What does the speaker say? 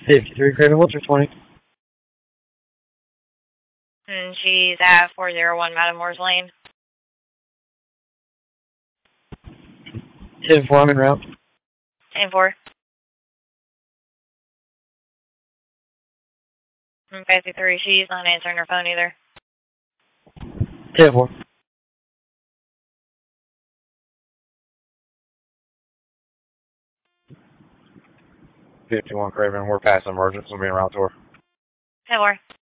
53 Craven, what's your 20? And she's at 401 Matamore's Lane. 10-4, I'm en route. 10-4. 53, she's not answering her phone either. 10-4. 51 Craven, we're past emergence. We'll be en route to her. 10-4.